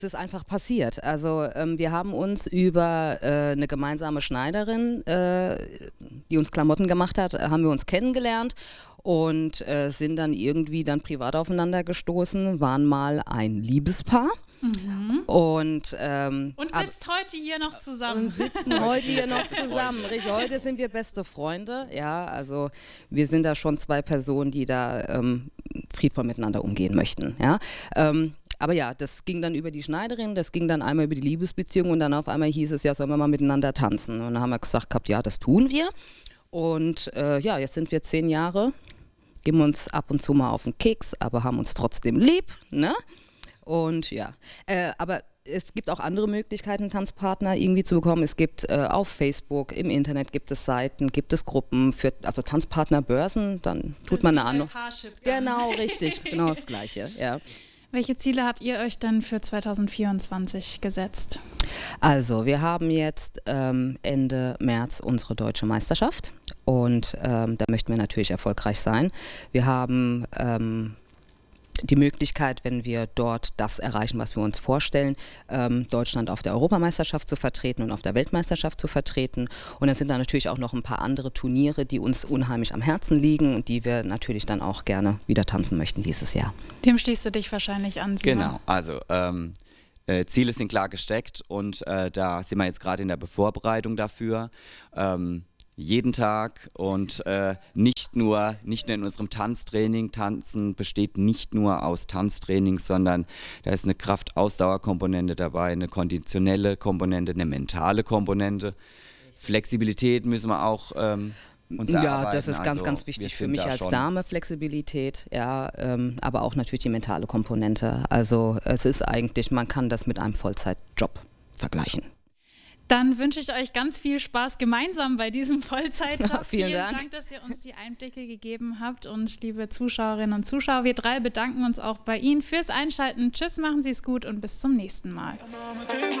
Es ist einfach passiert. Also wir haben uns über eine gemeinsame Schneiderin, die uns Klamotten gemacht hat, haben wir uns kennengelernt und sind dann irgendwie dann privat aufeinander gestoßen, waren mal ein Liebespaar. Mhm. Und sitzt heute hier noch zusammen. Und sitzen heute hier noch zusammen. Richtig, heute sind wir beste Freunde. Ja, also wir sind da schon zwei Personen, die da friedvoll miteinander umgehen möchten. Ja. Aber ja, das ging dann über die Schneiderin, das ging dann einmal über die Liebesbeziehung und dann auf einmal hieß es, ja, sollen wir mal miteinander tanzen. Und dann haben wir gesagt gehabt, ja, das tun wir. Und ja, jetzt sind wir 10 Jahre, geben uns ab und zu mal auf den Keks, aber haben uns trotzdem lieb, ne? Und ja, aber es gibt auch andere Möglichkeiten, Tanzpartner irgendwie zu bekommen. Es gibt auf Facebook, im Internet gibt es Seiten, gibt es Gruppen für also Tanzpartnerbörsen, dann tut man eine Ahnung. Genau, richtig, genau das Gleiche, ja. Welche Ziele habt ihr euch denn für 2024 gesetzt? Also, wir haben jetzt Ende März unsere deutsche Meisterschaft und da möchten wir natürlich erfolgreich sein. Wir haben die Möglichkeit, wenn wir dort das erreichen, was wir uns vorstellen, Deutschland auf der Europameisterschaft zu vertreten und auf der Weltmeisterschaft zu vertreten. Und es sind dann natürlich auch noch ein paar andere Turniere, die uns unheimlich am Herzen liegen und die wir natürlich dann auch gerne wieder tanzen möchten dieses Jahr. Dem schließt du dich wahrscheinlich an, Simon. Genau, also Ziele sind klar gesteckt und da sind wir jetzt gerade in der Vorbereitung dafür. Jeden Tag und nicht nur in unserem Tanztraining. Tanzen besteht nicht nur aus Tanztraining, sondern da ist eine Kraft-Ausdauer-Komponente dabei, eine konditionelle Komponente, eine mentale Komponente. Flexibilität müssen wir auch uns erarbeiten. Ja, das ist ganz, also, ganz wichtig für mich als Dame, Flexibilität, ja, aber auch natürlich die mentale Komponente. Also es ist eigentlich, man kann das mit einem Vollzeitjob vergleichen. Dann wünsche ich euch ganz viel Spaß gemeinsam bei diesem Vollzeitjob. Ja, vielen Dank, dass ihr uns die Einblicke gegeben habt. Und liebe Zuschauerinnen und Zuschauer, wir drei bedanken uns auch bei Ihnen fürs Einschalten. Tschüss, machen Sie es gut und bis zum nächsten Mal.